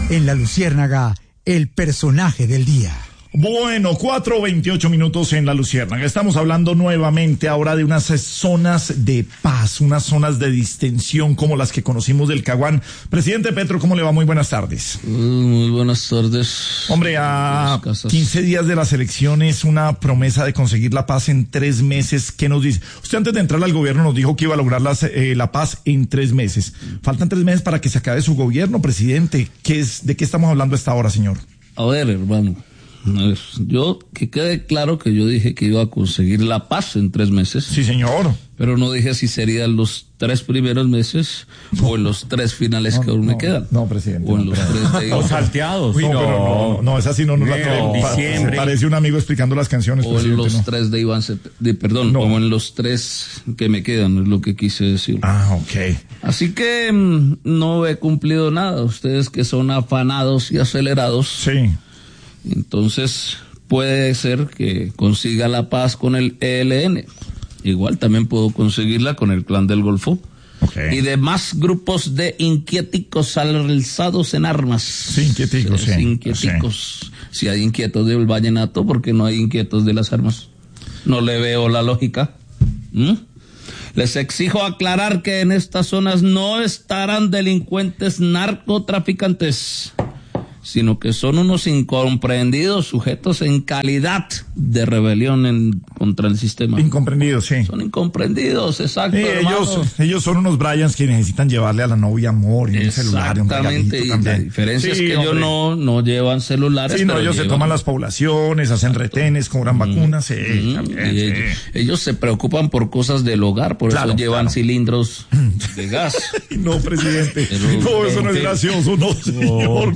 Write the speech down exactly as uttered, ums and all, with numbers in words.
En La Luciérnaga, el personaje del día. Bueno, cuatro veintiocho minutos en La Luciérnaga. Estamos hablando nuevamente ahora de unas zonas de paz, unas zonas de distensión como las que conocimos del Caguán. Presidente Petro, ¿cómo le va? Muy buenas tardes. Muy buenas tardes. Hombre, a quince días de las elecciones, una promesa de conseguir la paz en tres meses. ¿Qué nos dice? Usted antes de entrar al gobierno nos dijo que iba a lograr la, eh, la paz en tres meses. Faltan tres meses para que se acabe su gobierno, presidente. ¿Qué es, ¿De qué estamos hablando a esta hora, señor? A ver, hermano. Yo, que quede claro que yo dije que iba a conseguir la paz en tres meses. Sí, señor. Pero no dije si serían los tres primeros meses o en los tres finales no, que aún no, me quedan. No, presidente. O en no, los pero... tres de Los salteados. Uy, no, no, no, no, esa sí no nos la trae. pa, se parece un amigo explicando las canciones, o presidente. O en los no. tres de Iván Cepeda, de, perdón, no. o en los tres que me quedan, es lo que quise decir. Ah, ok. Así que mmm, no he cumplido nada. Ustedes que son afanados y acelerados. Sí. Entonces... puede ser que consiga la paz con el E L N. Igual también puedo conseguirla con el Clan del Golfo. Okay. Y demás grupos de inquieticos alzados en armas. Sí, inquieticos, sí. Inquieticos. Sí. Si hay inquietos del vallenato, ¿por qué no hay inquietos de las armas? No le veo la lógica. ¿Mm? Les exijo aclarar que en estas zonas no estarán delincuentes narcotraficantes, sino que son unos incomprendidos sujetos en calidad de rebelión en, contra el sistema. Incomprendidos, sí. Son incomprendidos, exacto. Sí, ellos, ellos son unos Bryans que necesitan llevarle a la novia amor y un celular. Exactamente, y la diferencia sí, es que hombre. ellos no, no llevan celulares. Sí, no, ellos llevan... se toman las poblaciones, hacen exacto. retenes, cobran mm, vacunas, sí, mm, también, y sí. Ellos, ellos se preocupan por cosas del hogar, por claro, eso llevan claro. cilindros de gas. No, presidente, Pero, no, eso no es gracioso, no, señor.